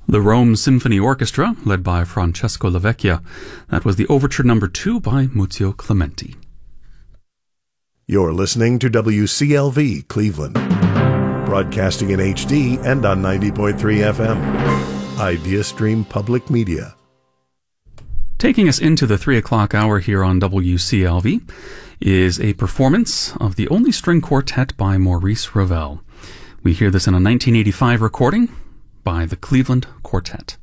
The Rome Symphony Orchestra, led by Francesco Lavecchia. That was the Overture No. 2 by Muzio Clementi. You're listening to WCLV Cleveland, broadcasting in HD and on 90.3 FM. IdeaStream Public Media. Taking us into the 3 o'clock hour here on WCLV is a performance of the Only String Quartet by Maurice Ravel. We hear this in a 1985 recording by the Cleveland Quartet.